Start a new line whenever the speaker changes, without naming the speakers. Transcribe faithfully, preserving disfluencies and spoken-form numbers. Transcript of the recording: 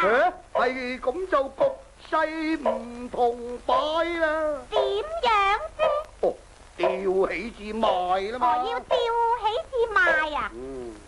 誒，係咁就局勢唔同擺啦。
點樣啫？
哦，吊起至賣啦嘛。
我要吊起至賣啊！
嗯。